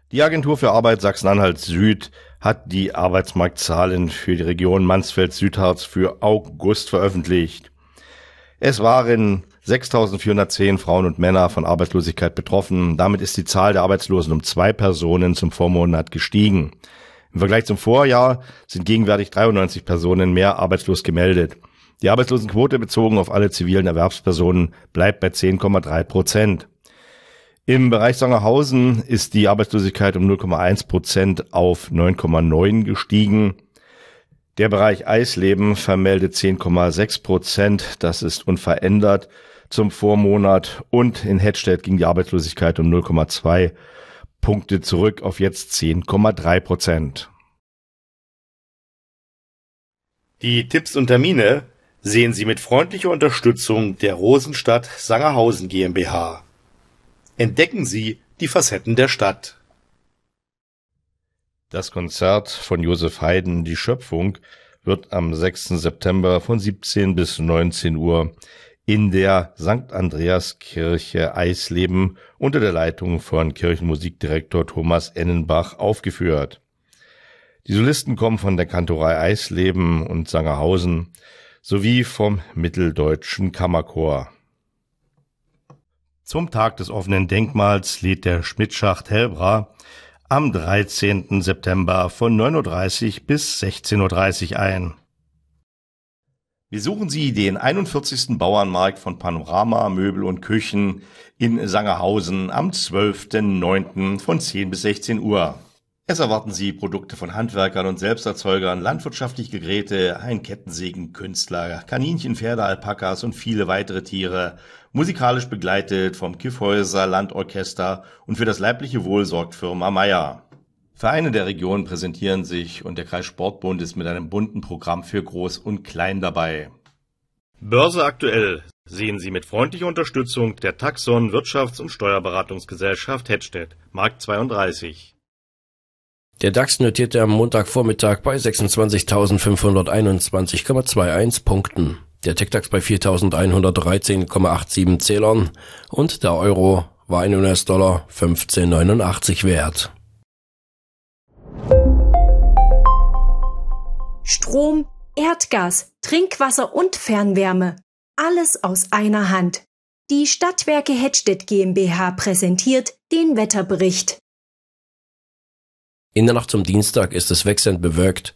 Die Agentur für Arbeit Sachsen-Anhalt Süd hat die Arbeitsmarktzahlen für die Region Mansfeld-Südharz für August veröffentlicht. Es waren 6.410 Frauen und Männer von Arbeitslosigkeit betroffen. Damit ist die Zahl der Arbeitslosen um 2 Personen zum Vormonat gestiegen. Im Vergleich zum Vorjahr sind gegenwärtig 93 Personen mehr arbeitslos gemeldet. Die Arbeitslosenquote bezogen auf alle zivilen Erwerbspersonen bleibt bei 10,3%. Im Bereich Sangerhausen ist die Arbeitslosigkeit um 0,1% auf 9,9 gestiegen. Der Bereich Eisleben vermeldet 10,6%, das ist unverändert zum Vormonat, und in Hettstedt ging die Arbeitslosigkeit um 0,2 Punkte zurück auf jetzt 10,3%. Die Tipps und Termine sehen Sie mit freundlicher Unterstützung der Rosenstadt Sangerhausen GmbH. Entdecken Sie die Facetten der Stadt. Das Konzert von Josef Haydn, Die Schöpfung, wird am 6. September von 17 bis 19 Uhr in der St. Andreaskirche Eisleben unter der Leitung von Kirchenmusikdirektor Thomas Ennenbach aufgeführt. Die Solisten kommen von der Kantorei Eisleben und Sangerhausen sowie vom Mitteldeutschen Kammerchor. Zum Tag des offenen Denkmals lädt der Schmidtschacht Helbra am 13. September von 9.30 Uhr bis 16.30 Uhr ein. Besuchen Sie den 41. Bauernmarkt von Panorama Möbel und Küchen in Sangerhausen am 12.09. von 10 bis 16 Uhr. Es erwarten Sie Produkte von Handwerkern und Selbsterzeugern, landwirtschaftliche Geräte, ein Kettensägen, Künstler, Kaninchen, Pferde, Alpakas und viele weitere Tiere, musikalisch begleitet vom Kyffhäuser Landorchester, und für das leibliche Wohl sorgt Firma Meier. Vereine der Region präsentieren sich und der Kreissportbund ist mit einem bunten Programm für Groß und Klein dabei. Börse aktuell sehen Sie mit freundlicher Unterstützung der Taxon Wirtschafts- und Steuerberatungsgesellschaft Hettstedt, Markt 32. Der DAX notierte am Montagvormittag bei 26.521,21 Punkten. Der TechDAX bei 4.113,87 Zählern und der Euro war ein US-Dollar 15,89 wert. Strom, Erdgas, Trinkwasser und Fernwärme. Alles aus einer Hand. Die Stadtwerke Hettstedt GmbH präsentiert den Wetterbericht. In der Nacht zum Dienstag ist es wechselnd bewölkt